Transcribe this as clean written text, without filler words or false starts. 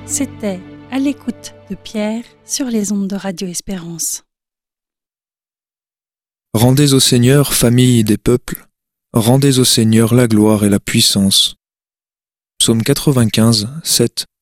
C'était À l'écoute de Pierre sur les ondes de Radio Espérance. Rendez au Seigneur, famille des peuples, rendez au Seigneur la gloire et la puissance. Psaume 95, 7.